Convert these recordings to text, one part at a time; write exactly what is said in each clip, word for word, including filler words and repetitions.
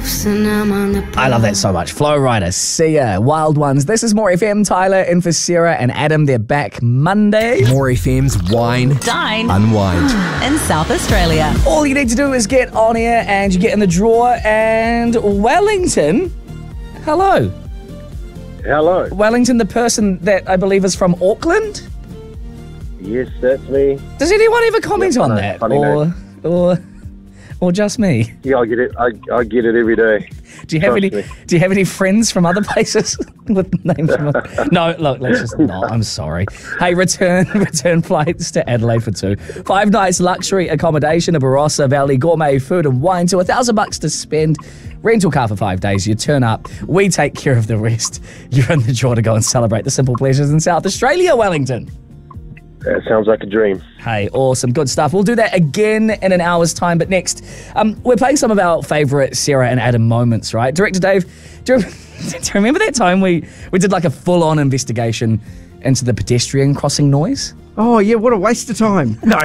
cuffs and I'm on the I love that so much. Flow Rider, Sia, Wild Ones. This is More F M. Tyler in for Sarah and Adam. They're back Monday. More F M's Wine, Dine, Unwind. in South Australia. All you need to do is get on here and you get in the draw. And Wellington, hello. Hello. Wellington, the person that I believe is from Auckland? Yes, that's me. Does anyone ever comment Yep, on I know. that? Funny or, name. or, or just me? Yeah, I get it. I, I get it every day. Do you have Trust any? me. Do you have any friends from other places with names? From other, no, look, let's just not. I'm sorry. Hey, return return flights to Adelaide for two. Five nights luxury accommodation, a Barossa Valley gourmet food and wine to a thousand bucks to spend. Rental car for five days. You turn up. We take care of the rest. You're in the draw to go and celebrate the simple pleasures in South Australia, Wellington. That sounds like a dream. Hey, awesome. Good stuff. We'll do that again in an hour's time. But next, um, we're playing some of our favourite Sarah and Adam moments, right? Director Dave, do you, do you remember that time we, we did like a full-on investigation into the pedestrian crossing noise? Oh, yeah, what a waste of time. No.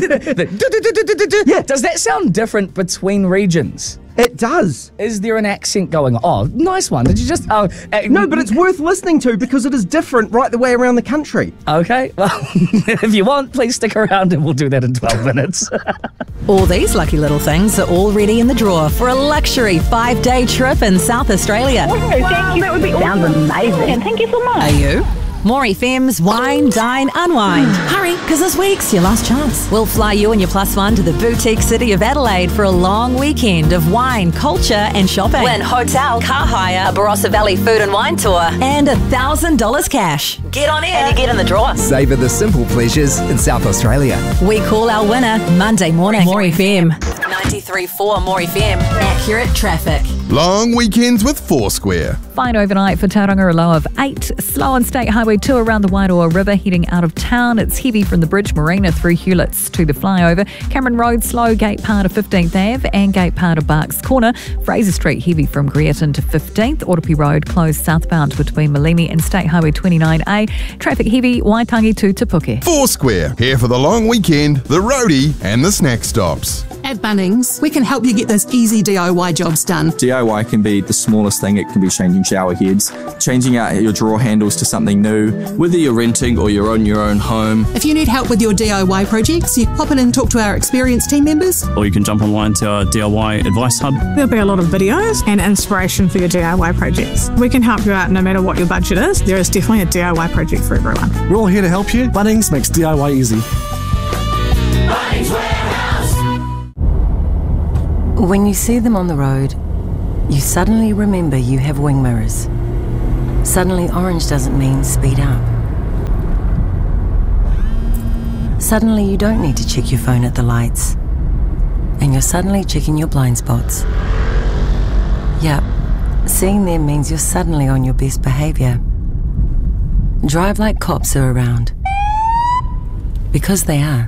The yeah. Does that sound different between regions? It does. Is there an accent going on? Oh, nice one. Did you just... Oh, uh, No, but it's worth listening to because it is different right the way around the country. Okay. Well, if you want, please stick around and we'll do that in twelve minutes. All these lucky little things are already in the draw for a luxury five-day trip in South Australia. Wow, thank you. That would be Sounds amazing. Thank you so much. Are you? More F M's Wine, Dine, Unwind. Hurry, because this week's your last chance. We'll fly you and your plus one to the boutique city of Adelaide for a long weekend of wine, culture and shopping. Win hotel, car hire, a Barossa Valley food and wine tour, and one thousand dollars cash. Get on in and you get in the draw. Savour the simple pleasures in South Australia. We call our winner Monday morning. More F M. ninety-three point four More F M. Accurate traffic. Long weekends with Foursquare. Fine overnight for Tauranga, a low of eight. Slow on State Highway two around the Wairoa River heading out of town. It's heavy from the Bridge Marina through Hewletts to the flyover. Cameron Road slow, gate part of fifteenth Avenue and gate part of Barks Corner. Fraser Street heavy from Greerton to fifteenth. Autopi Road closed southbound between Malimi and State Highway twenty-nine A. Traffic heavy Waitangi to Te Puke. Foursquare, here for the long weekend, the roadie and the snack stops. At Bunnings, we can help you get those easy D I Y jobs done. D I Y can be the smallest thing. It can be changing shower heads, changing out your drawer handles to something new, whether you're renting or you're on your own home. If you need help with your D I Y projects, you pop in and talk to our experienced team members. Or you can jump online to our D I Y advice hub. There'll be a lot of videos and inspiration for your D I Y projects. We can help you out no matter what your budget is. There is definitely a D I Y project for everyone. We're all here to help you. Bunnings makes D I Y easy. Bunnings Warehouse. When you see them on the road, you suddenly remember you have wing mirrors. Suddenly orange doesn't mean speed up. Suddenly you don't need to check your phone at the lights. And you're suddenly checking your blind spots. Yep, seeing them means you're suddenly on your best behaviour. Drive like cops are around. Because they are.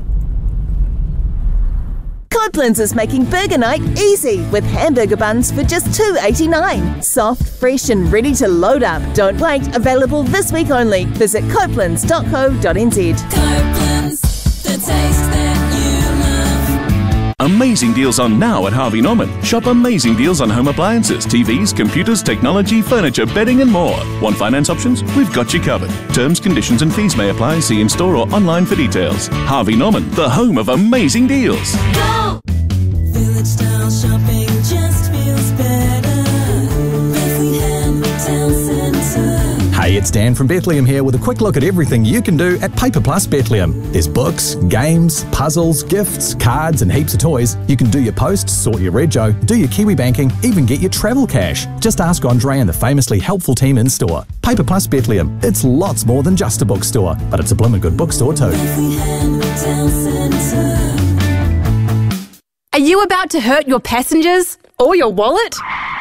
Codlands is making burger night easy with hamburger buns for just two eighty-nine. Soft, fresh and ready to load up. Don't wait, available this week only. Visit copelands dot co dot n z. Copeland's, the taste that you love. Amazing deals on now at Harvey Norman. Shop amazing deals on home appliances, T Vs, computers, technology, furniture, bedding and more. Want finance options? We've got you covered. Terms, conditions and fees may apply. See in store or online for details. Harvey Norman, the home of amazing deals. Go! Village style shopping just feels better. Bethlehem Town Centre. Hey, it's Dan from Bethlehem here with a quick look at everything you can do at Paper Plus Bethlehem. There's books, games, puzzles, gifts, cards and heaps of toys. You can do your post, sort your rego, do your Kiwi banking, even get your travel cash. Just ask Andre and the famously helpful team in store. Paper Plus Bethlehem. It's lots more than just a bookstore, but it's a blimmin' good bookstore too. Bethlehem Town Centre. Are you about to hurt your passengers or your wallet?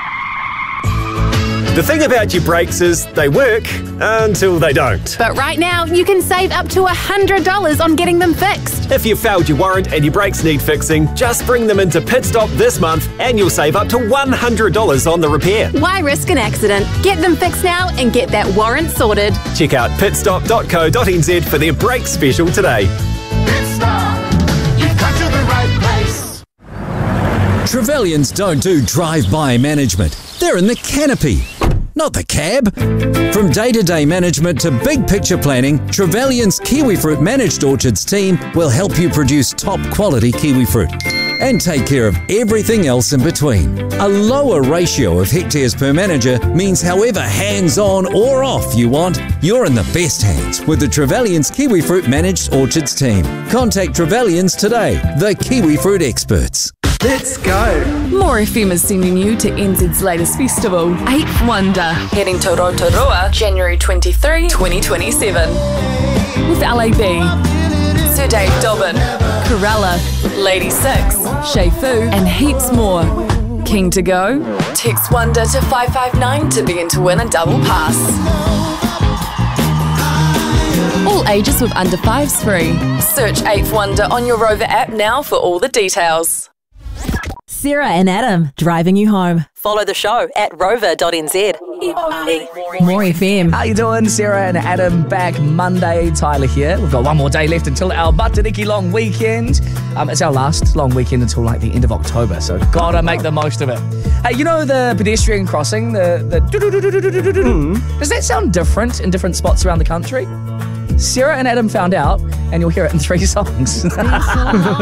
The thing about your brakes is they work until they don't. But right now, you can save up to one hundred dollars on getting them fixed. If you've failed your warrant and your brakes need fixing, just bring them into Pit Stop this month and you'll save up to one hundred dollars on the repair. Why risk an accident? Get them fixed now and get that warrant sorted. Check out pit stop dot co dot n z for their brake special today. Pit Stop, you've come to the right place. Trevelyan's don't do drive-by management. They're in the canopy, not the cab. From day-to-day management to big-picture planning, Trevelyan's Kiwifruit Managed Orchards team will help you produce top-quality kiwifruit and take care of everything else in between. A lower ratio of hectares per manager means however hands-on or off you want, you're in the best hands with the Trevelyan's Kiwifruit Managed Orchards team. Contact Trevelyan's today, the kiwifruit experts. Let's go. More F M is sending you to N Z's latest festival, Eighth Wonder, heading to Rotorua, January twenty-third, twenty twenty-seven. With L A B, Sir Dave Dobbin, Corella, Lady Six, Shay Fu, and heaps more. Keen to go? Text Wonder to five five nine to begin to win a double pass. All ages with under fives free. Search Eighth Wonder on your Rover app now for all the details. Sarah and Adam, driving you home. Follow the show at rover dot n z. More F M. How you doing? Sarah and Adam back Monday. Tyler here. We've got one more day left until our Batariki long weekend. Um, it's our last long weekend until like the end of October, so gotta make the most of it. Hey, you know the pedestrian crossing, the the mm. Does that sound different in different spots around the country? Sarah and Adam found out, and you'll hear it in three songs.